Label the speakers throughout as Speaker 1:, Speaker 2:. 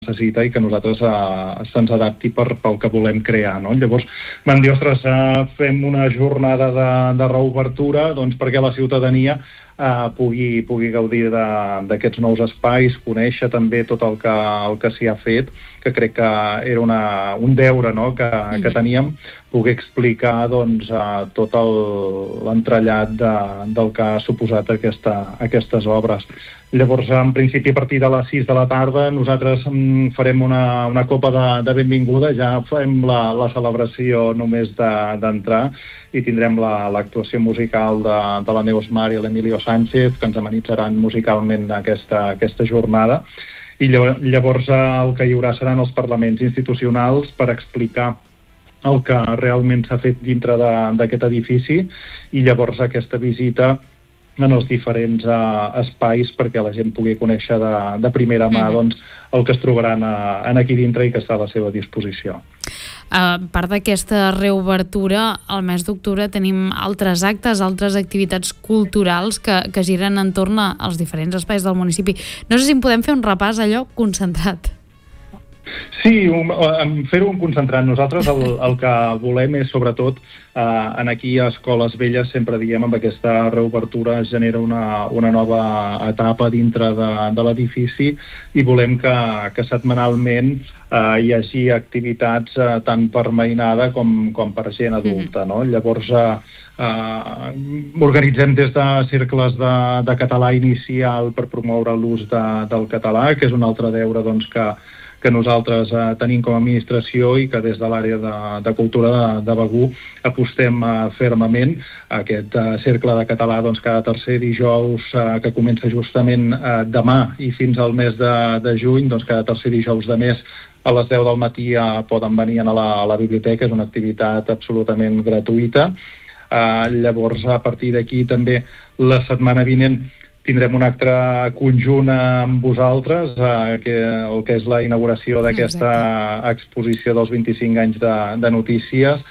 Speaker 1: necessita i que nosaltres se'ns adapti pel que volem crear, no? Llavors vam dir, ostres, fem una jornada de reobertura doncs, perquè la ciutadania pugui gaudir d'aquests nous espais, conèixer també tot el que s'hi ha fet, que crec que era un deure, no? que teníem, poder explicar doncs, tot l'entrellat del que ha suposat aquestes obres. Llavors, en principi, a partir de les 6 de la tarda, nosaltres farem una copa de benvinguda, ja fem la celebració només d'entrar i tindrem l'actuació musical de la Neus Mar i l'Emilio Sánchez, que ens amenitzaran musicalment aquesta jornada. I llavors el que hi haurà seran els parlaments institucionals per explicar el que realment s'ha fet dintre d'aquest edifici i llavors aquesta visita en els diferents espais perquè la gent pugui conèixer de primera mà doncs, el que es trobaran aquí dintre i que està a la seva disposició.
Speaker 2: A part d'aquesta reobertura, al mes d'octubre tenim altres actes, altres activitats culturals que giren entorn als diferents espais del municipi. No sé si en podem fer un repàs allò concentrat.
Speaker 1: Sí, fer-ho un concentrat. Nosaltres el que volem és, sobretot, aquí a Escoles Velles sempre diem amb aquesta reobertura es genera una nova etapa dintre de l'edifici i volem que setmanalment hi hagi activitats tant per mainada com per gent adulta, no? Llavors organitzem des de cercles de català inicial per promoure l'ús del català, que és un altre deure doncs, que nosaltres tenim com a administració i que des de l'àrea de cultura de Begur apostem fermament. Aquest cercle de català doncs, cada tercer dijous que comença justament demà i fins al mes de juny, doncs, cada tercer dijous de mes a les 10 del matí poden venir a la biblioteca, és una activitat absolutament gratuïta. Llavors, a partir d'aquí també la setmana vinent tindrem un acte conjunt amb vosaltres, el que és la inauguració d'aquesta exposició dels 25 anys de notícies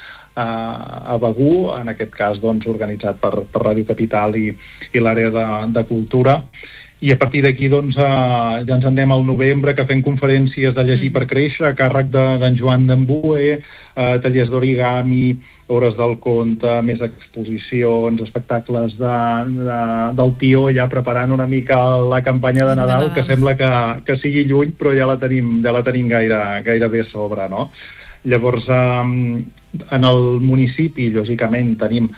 Speaker 1: a Begur, en aquest cas doncs, organitzat per Ràdio Capital i l'àrea de cultura. I a partir d'aquí doncs, ja ens en anem al novembre, que fem conferències de llegir per créixer, a càrrec d'en Joan d'Embue, tallers d'origami, hores del conte, més exposicions, espectacles del Tió, ja preparant una mica la campanya de Nadal, que sembla que sigui lluny, però ja la tenim gairebé a sobre, no? Llavors, en el municipi, lògicament, tenim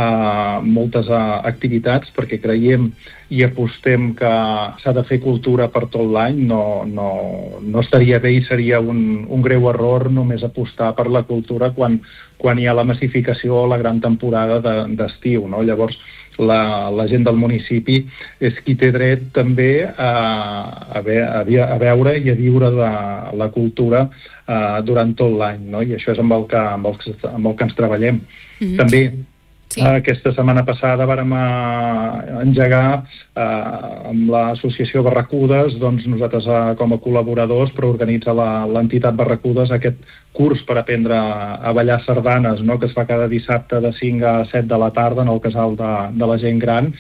Speaker 1: moltes activitats perquè creiem i apostem que s'ha de fer cultura per tot l'any. No estaria bé i seria un greu error només apostar per la cultura quan hi ha la massificació o la gran temporada d'estiu, no? Llavors la gent del municipi és qui té dret també a veure i a viure de la cultura durant tot l'any, no? I això és amb el que ens treballem. També aquesta setmana passada vàrem engegar amb l'associació Barracudes, doncs nosaltres com a col·laboradors, però organitza l'entitat Barracudes aquest curs per aprendre a ballar sardanes, no? Que es fa cada dissabte de 5 a 7 de la tarda en el casal de la gent gran.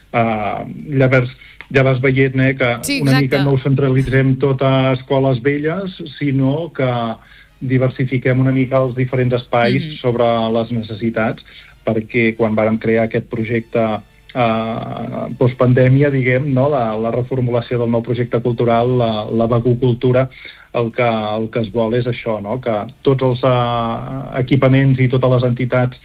Speaker 1: Llavors ja vas veient que una mica no ho centralitzem tot a Escoles Velles, sinó que diversifiquem una mica els diferents espais sobre les necessitats, perquè quan vàrem crear aquest projecte postpandèmia, diguem, no? La reformulació del nou projecte cultural, la Begur Cultura, el que es vol és això, no? Que tots els equipaments i totes les entitats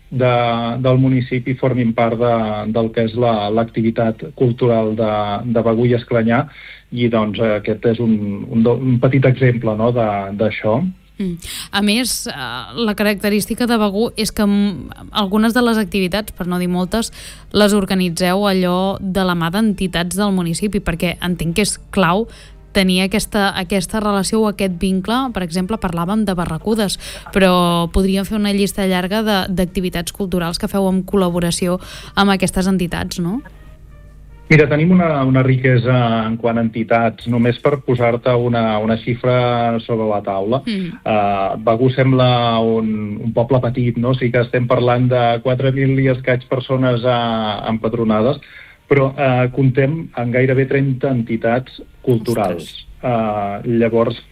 Speaker 1: del municipi formin part del que és l'activitat cultural de Begur i Esclanyà, i doncs aquest és un petit exemple, no? D'això.
Speaker 2: A més, la característica de Begur és que algunes de les activitats, per no dir moltes, les organitzeu allò de la mà d'entitats del municipi, perquè entenc que és clau tenir aquesta relació o aquest vincle. Per exemple, parlàvem de Barracudes, però podríem fer una llista llarga d'activitats culturals que feu en col·laboració amb aquestes entitats, no?
Speaker 1: Mira, tenim una riquesa en quant a entitats, només per posar-te una xifra sobre la taula. Begur sembla un poble petit, no? Sí que estem parlant de 4.000 i escaig persones empadronades, però comptem amb gairebé 30 entitats culturals. Llavors,